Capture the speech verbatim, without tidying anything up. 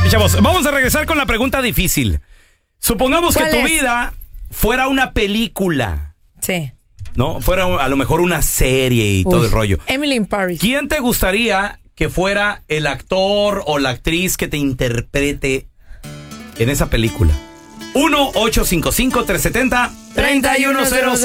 Chavos, vamos a regresar con la pregunta difícil. Supongamos que tu es? vida fuera una película. Sí. ¿No? Fuera a lo mejor una serie y Uy, todo el rollo. Emily in Paris. ¿Quién te gustaría que fuera el actor o la actriz que te interprete en esa película? uno ocho cinco cinco, tres siete cero, tres uno cero cero.